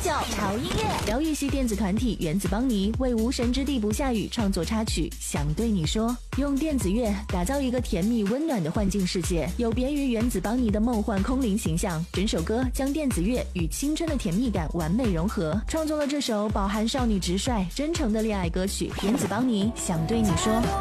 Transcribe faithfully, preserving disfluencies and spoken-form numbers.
九潮音乐，疗愈系电子团体原子邦尼为无神之地不下雨创作插曲《想对你说》，用电子乐打造一个甜蜜温暖的幻境世界，有别于原子邦尼的梦幻空灵形象。整首歌将电子乐与青春的甜蜜感完美融合，创作了这首饱含少女直率、真诚的恋爱歌曲《原子邦尼想对你说》。